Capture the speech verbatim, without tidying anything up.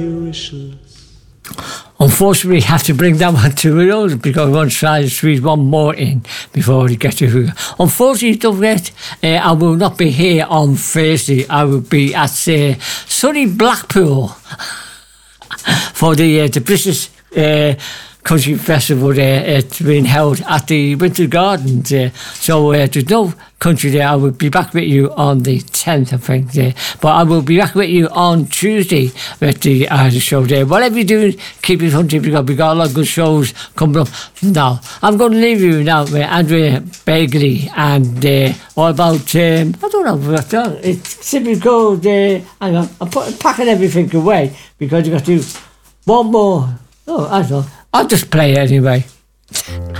Unfortunately, we have to bring that one to a close because we want to try to squeeze one more in before we get to it. Unfortunately, don't forget, uh, I will not be here on Thursday. I will be at uh, sunny Blackpool for the uh, the British uh, Country Festival there. It's been held at the Winter Gardens. Uh, so uh, there's no country there. I will be back with you on the tenth, I think. Uh, but I will be back with you on Tuesday with the, uh, the show there. Whatever you're doing, keep it hunting because we've got a lot of good shows coming up. Now, I'm going to leave you now with Andrea Begley and uh, all about, um, I don't know what that is. It's simply called, uh, hang on, I'm put, packing everything away because you've got to do one more. Oh, I don't know. I'll just play it anyway.